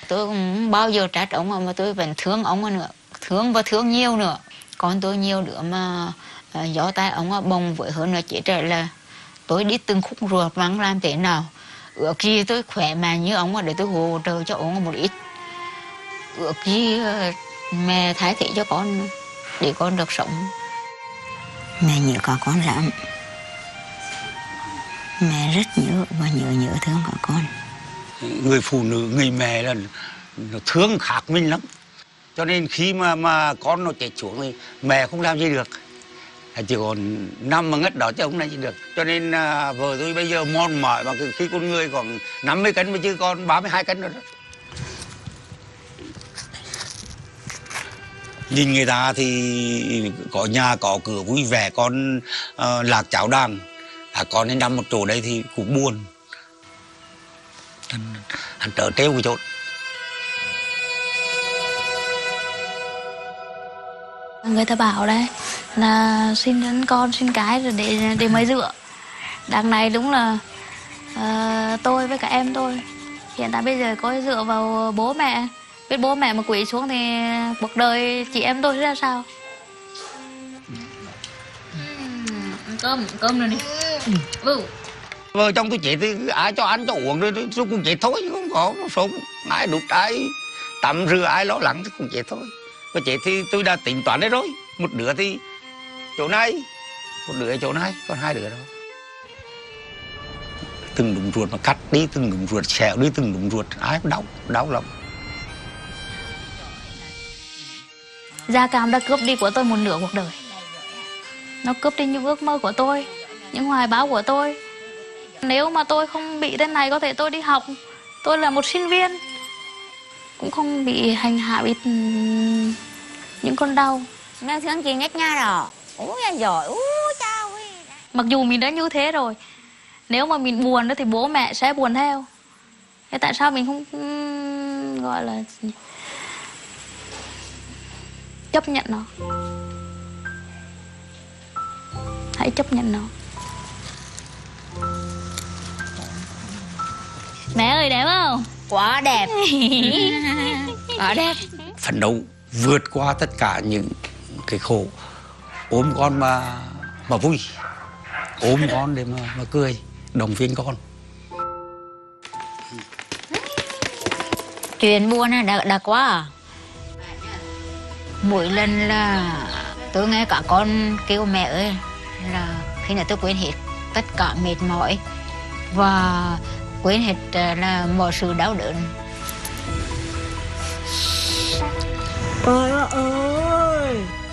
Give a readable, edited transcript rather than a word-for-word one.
Tôi cũng bao giờ trách ông mà tôi vẫn thương ông nữa, thương và thương nhiều nữa. Con tôi nhiều đứa mà gió tai ông bồng với hơn là chỉ trở là tôi đi từng khúc ruột vắng làm thế nào. Ước gì tôi khỏe mạnh như ông để tôi hỗ trợ cho ông một ít. Ước gì mẹ thay thế cho con để con được sống. Mẹ nhớ có con lắm. Mẹ rất nhớ và nhớ thương cả con. Người phụ nữ, người mẹ là nó thương khác mình lắm. Cho nên khi mà con nó chạy xuống thì mẹ không làm gì được. Chỉ còn nằm mà ngất đó chứ không làm gì được. Cho nên vợ tôi bây giờ mòn mỏi mà khi con người còn 50 cân mà chứ còn 32 cân rồi đó. Nhìn người ta thì có nhà có cửa vui vẻ, con lạc cháo đàn. Con nên nằm một chỗ đây thì cũng buồn. Hắn trở trêu cái chỗ. Người ta bảo đấy là sinh con sinh cái rồi để mới dựa. Đằng này đúng là tôi với cả em tôi hiện tại bây giờ có dựa vào bố mẹ. Biết bố mẹ mà quỵ xuống thì cuộc đời chị em tôi ra sao? Ăn cơm rồi đi. Vợ chồng tôi chết thì ai cho ăn cho uống rồi tôi cũng chết thôi, không có sống. Ai đút ai tắm rửa ai lo lắng thì cũng chết thôi. Và chết thì tôi đã tính toán đấy rồi. Một đứa thì chỗ này, một đứa ở chỗ này, còn hai đứa đó. Từng đúng ruột mà cắt đi, từng đúng ruột xẻo đi, từng đúng ruột ai cũng đau lắm. Da cam đã cướp đi của tôi một nửa cuộc đời. Nó cướp đi những ước mơ của tôi, những hoài bão của tôi. Nếu mà tôi không bị thế này có thể tôi đi học, tôi là một sinh viên, cũng không bị hành hạ, bị những con đau. Mẹ thương chị nhất nha rồi. Úi giời, úi chao. Mặc dù mình đã như thế rồi, nếu mà mình buồn đó thì bố mẹ sẽ buồn theo. Thế tại sao mình không gọi là chấp nhận nó? Hãy chấp nhận nó. Mẹ ơi đẹp không? Quá đẹp. Quá đẹp. Phấn đấu vượt qua tất cả những cái khổ, ôm con mà vui, ôm con để mà cười, động viên con. Chuyện buồn đã quá à. Mỗi lần là tôi nghe cả con kêu mẹ ơi là khi nào tôi quên hết tất cả mệt mỏi và quên hết là mọi sự đau đớn. Trời ơi,